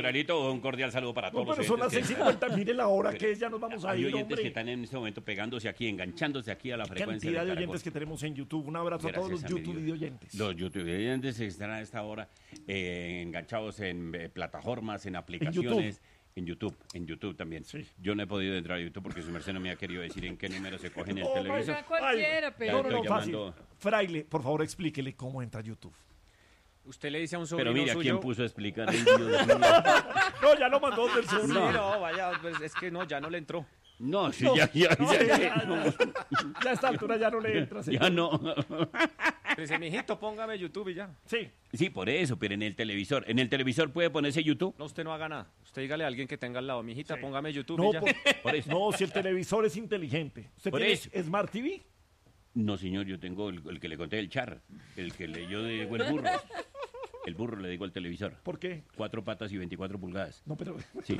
Fralito, un cordial saludo para todos No, pero los son las oyentes 6:50, mire la hora Pero que es, ya nos vamos a hay ir, oyentes hombre. que están en este momento pegándose aquí, enganchándose aquí a la frecuencia Cantidad de Caracol. oyentes que tenemos en YouTube. Un abrazo a todos los Gracias, YouTube amigo. video oyentes. Los YouTube oyentes están a esta hora enganchados en plataformas, en aplicaciones. En YouTube también. Sí. Yo no he podido entrar a YouTube porque su merced no me ha querido decir en qué número se coge en el Oh, televisor. Oiga, cualquiera, Ay, pero... no, no, estoy fácil. llamando. Fraile, por favor, explíquele cómo entra a YouTube. Usted le dice a un sobrino Pero mire, ¿a suyo... quién puso a explicar? Ay, Dios mío. No, ya lo mandó del Sí, sobrino. no, vaya, pues es que no, ya no le entró. No, sí, No, ya, no, no. Ya a esta altura ya no le entra. señor. Ya no. Dice, mijito, póngame YouTube y ya. Sí. Sí, por eso, pero en el televisor. ¿En el televisor puede ponerse YouTube? No, usted no haga nada. Usted dígale a alguien que tenga al lado, mijita, Sí. póngame YouTube No, y ya. Por eso. no, si el televisor es inteligente. ¿Usted Por tiene eso. Smart TV? No, señor, yo tengo el que le conté, el char. El que yo le digo el burro. El burro le digo al televisor. ¿Por qué? 4 patas y 24 pulgadas. No, pero... Sí.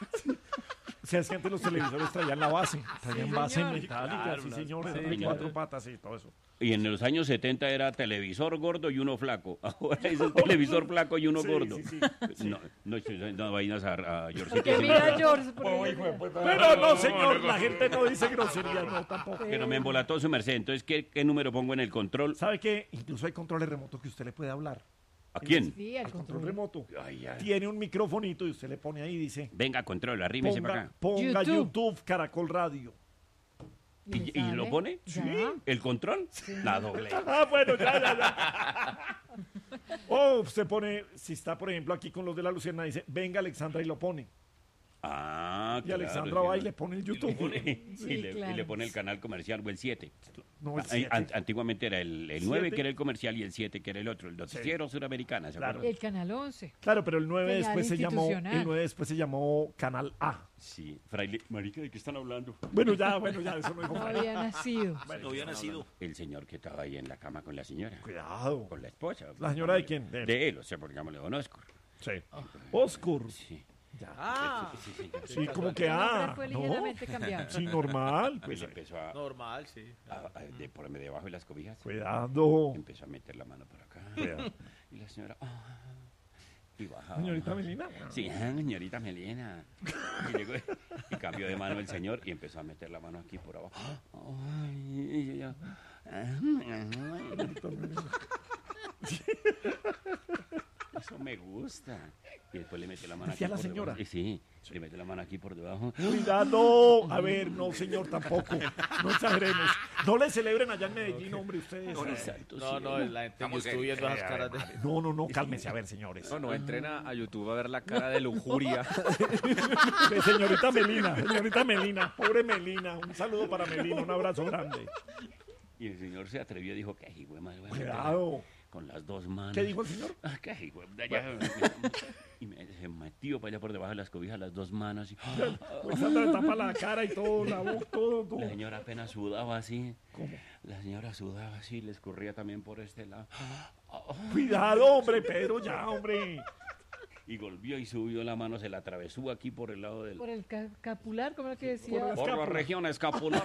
O sea, es que antes los televisores traían la base. Traían base señor. metálica, Claro, sí, una- señor. sí, Eran de señor. 4 patas y todo eso. Y en los años 70 era televisor gordo y uno flaco. Ahora es el televisor flaco y uno Sí, gordo. sí, sí. No vainas a Georgito. Que mira George. por Oh, ahí. hijo de puta. Pero no, señor, la gente no dice groserías, no, tampoco. Que no me embolató su merced. Entonces, ¿qué número pongo en el control? ¿Sabe qué? Incluso hay controles remotos que usted le puede hablar. ¿A quién? Sí, al Control control. remoto. Ay, ay. Tiene un microfonito y usted le pone ahí y dice... Venga, control, arrímese para acá. Ponga YouTube. YouTube, Caracol Radio. le ¿Y lo sale. pone? Ya. ¿El control? La doble. Ah, bueno, ya. O usted pone, si está, por ejemplo, aquí con los de la Luciana, dice, venga Alexandra y lo pone. Ah, Y claro, Alexandra sí, va y no. le pone el Y le YouTube. pone, Sí, y le claro. pone el canal comercial o el 7. No, el Ay, 7. Antiguamente era el 9 ¿Siete? que era el comercial y el 7 que era el otro, el noticiero suramericana, ¿se Claro. acuerdan? El canal 11. Claro, pero el 9 Señal después se llamó, institucional. el 9 después se llamó Canal A. Sí, fraile, marica, ¿de qué están hablando? Bueno, ya, eso no dijo No Fray. había nacido. No había nacido. El señor que estaba ahí en la cama con la señora, Cuidado. con la esposa. ¿La señora de quién? De él, o sea, porque digámosle don Oscar. Sí. Oscar. Sí. Ya. Ah, Sí, señor. Sí, como que El nombre A. fue ¿No? ligeramente cambiado. Sí, normal. Y Pues, le empezó normal, sí. por debajo de las cobijas. cuidado. Empezó a meter la mano por acá. Cuidado. Y la señora... y bajaba. Señorita Melina. Sí, señorita Melina. Y, llegó, y cambió de mano el señor y empezó a meter la mano aquí por abajo. Ay, y yo, eso me gusta. Y después le metió la mano ¿Decía aquí la por señora? debajo. Sí, le metió la mano aquí por debajo. Cuidado. A ver, no, señor, tampoco. No exageremos. No le celebren allá en Medellín, hombre, ustedes. Santo No, no, cielo. la gente que estuvo viendo esas caras de... No, cálmese, a ver, señores. No, no, entrena a YouTube a ver la cara de lujuria. Señorita Melina, pobre Melina. Un saludo para Melina, un abrazo grande. Y el señor se atrevió y dijo, ¿qué hijo de madre? voy a meter Cuidado. Con las dos manos. ¿Qué dijo el señor? Ah, ¿qué hijo de allá? Y se metió para allá por debajo de las cobijas las dos manos. Y, Alexandra le tapa la cara y todo, la boca, todo. la señora apenas sudaba así. ¿Cómo? La señora sudaba así, le escurría también por este lado. Cuidado, hombre, Pedro, ya, hombre. Y volvió y subió la mano, se la atravesó aquí por el lado del... Por el capular, como era que decía. Por Por la región escapular.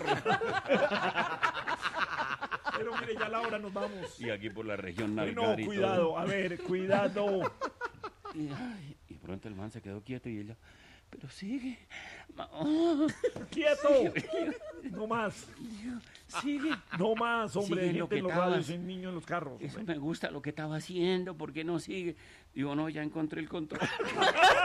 Pero mire, ya la hora nos vamos. Y aquí por la región No, nalgar y cuidado, todo. a ver, cuidado. Y pronto el man se quedó quieto y ella... Pero sigue. ¡Quieto! No más, Sigue. no más, hombre. Sigue Hay lo gente que en los estabas. radios, hay niños en los carros. Eso hombre. me gusta lo que estaba haciendo, ¿por qué no sigue? Digo, no, ya encontré el control.